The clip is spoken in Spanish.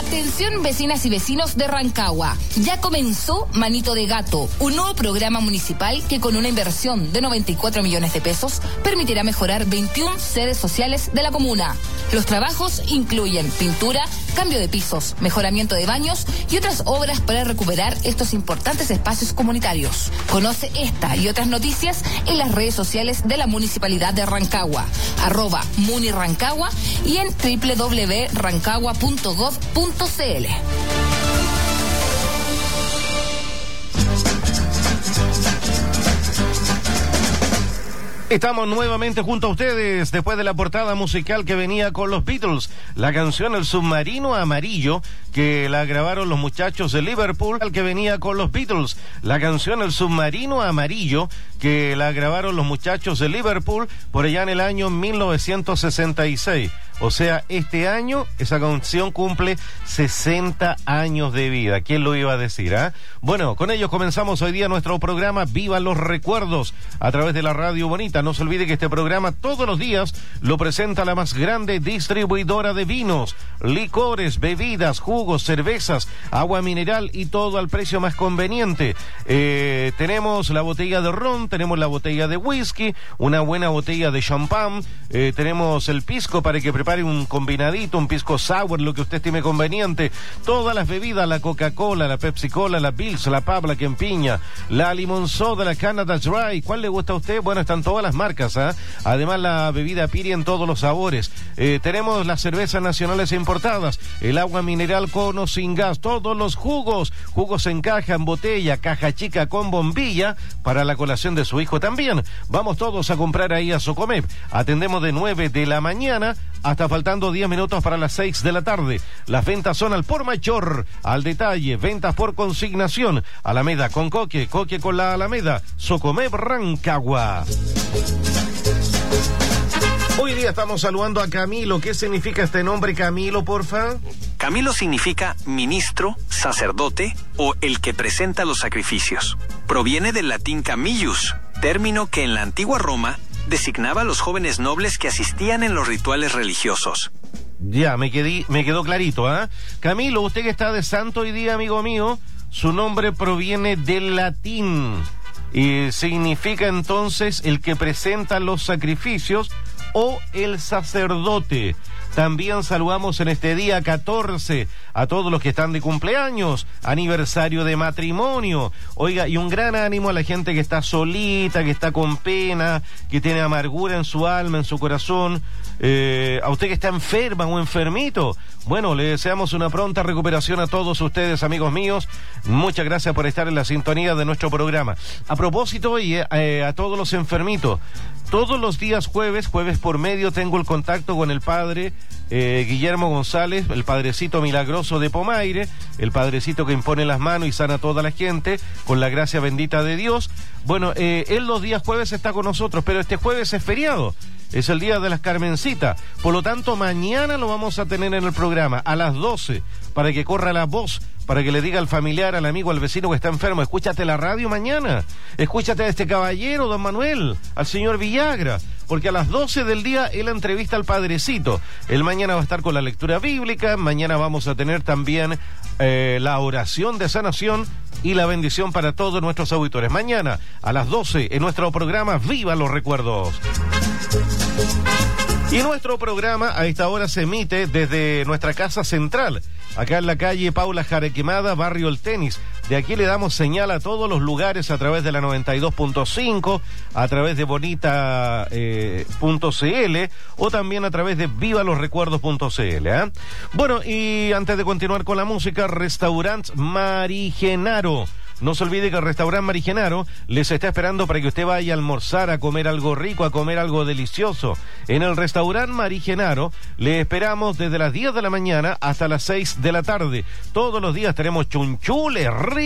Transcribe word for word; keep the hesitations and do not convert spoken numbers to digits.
Atención vecinas y vecinos de Rancagua, ya comenzó Manito de Gato, un nuevo programa municipal que con una inversión de noventa y cuatro millones de pesos permitirá mejorar veintiuna sedes sociales de la comuna. Los trabajos incluyen pintura, cambio de pisos, mejoramiento de baños y otras obras para recuperar estos importantes espacios comunitarios. Conoce esta y otras noticias en las redes sociales de la Municipalidad de Rancagua, arroba munirancagua y en doble u doble u doble u punto rancagua punto gov punto c l. Estamos nuevamente junto a ustedes después de la portada musical que venía con los Beatles, la canción El Submarino Amarillo, que la grabaron los muchachos de Liverpool, que venía con los Beatles, la canción El Submarino Amarillo, que la grabaron los muchachos de Liverpool por allá en el año mil novecientos sesenta y seis. O sea, este año esa canción cumple sesenta años de vida. ¿Quién lo iba a decir, ah? ¿eh? Bueno, con ellos comenzamos hoy día nuestro programa Viva los Recuerdos a través de la Radio Bonita. No se olvide que este programa todos los días lo presenta la más grande distribuidora de vinos, licores, bebidas, jugos, cervezas, agua mineral y todo al precio más conveniente. Eh, tenemos la botella de ron, tenemos la botella de whisky, una buena botella de champán, eh, tenemos el pisco para que prepare un combinadito, un pisco sour, lo que usted estime conveniente. Todas las bebidas, la Coca-Cola, la Pepsi-Cola, la Pils, la Pabla, que empiña, la Limon Soda, la Canada Dry. ¿Cuál le gusta a usted? Bueno, están todas las marcas, ¿eh? Además, la bebida Piri en todos los sabores. Eh, tenemos las cervezas nacionales importadas, el agua mineral con o sin gas, todos los jugos, jugos en caja, en botella, caja chica con bombilla, para la colación de su hijo también. Vamos todos a comprar ahí a Socomep. Atendemos de nueve de la mañana hasta faltando diez minutos para las seis de la tarde. Las ventas son al por mayor, al detalle, ventas por consignación. Alameda con Coque, Coque con la Alameda, Socomep Rancagua. Hoy día estamos saludando a Camilo. ¿Qué significa este nombre, Camilo, porfa? Camilo significa ministro, sacerdote o el que presenta los sacrificios. Proviene del latín camillus, término que en la antigua Roma designaba a los jóvenes nobles que asistían en los rituales religiosos. Ya, me quedé, me quedó clarito, ¿ah? ¿eh? Camilo, usted que está de santo hoy día, amigo mío, su nombre proviene del latín y significa entonces el que presenta los sacrificios o el sacerdote. También saludamos en este día catorce a todos los que están de cumpleaños, aniversario de matrimonio. Oiga, y un gran ánimo a la gente que está solita, que está con pena, que tiene amargura en su alma, en su corazón. Eh, a usted que está enferma o enfermito, bueno, le deseamos una pronta recuperación a todos ustedes, amigos míos. Muchas gracias por estar en la sintonía de nuestro programa. A propósito, oye, eh, a todos los enfermitos, todos los días jueves, jueves por medio, tengo el contacto con el padre eh, Guillermo González, el padrecito milagroso de Pomaire, el padrecito que impone las manos y sana a toda la gente con la gracia bendita de Dios. Bueno, eh, él los días jueves está con nosotros, pero este jueves es feriado. Es el día de las Carmencitas. Por lo tanto, mañana lo vamos a tener en el programa a las doce, para que corra la voz, para que le diga al familiar, al amigo, al vecino que está enfermo, escúchate la radio mañana, escúchate a este caballero, don Manuel, al señor Villagra, porque a las doce del día él entrevista al padrecito. Él mañana va a estar con la lectura bíblica, mañana vamos a tener también eh, la oración de sanación y la bendición para todos nuestros auditores. Mañana a las doce en nuestro programa Viva los Recuerdos. Y nuestro programa a esta hora se emite desde nuestra casa central, acá en la calle Paula Jarequemada, barrio El Tenis. De aquí le damos señal a todos los lugares a través de la noventa y dos punto cinco, a través de bonita punto c l eh, o también a través de viva los recuerdos punto c l. ¿eh? Bueno, y antes de continuar con la música, Restaurant Marigenaro. No se olvide que el restaurante Marigenaro les está esperando para que usted vaya a almorzar, a comer algo rico, a comer algo delicioso. En el restaurante Marigenaro le esperamos desde las diez de la mañana hasta las seis de la tarde. Todos los días tenemos chunchules ricos.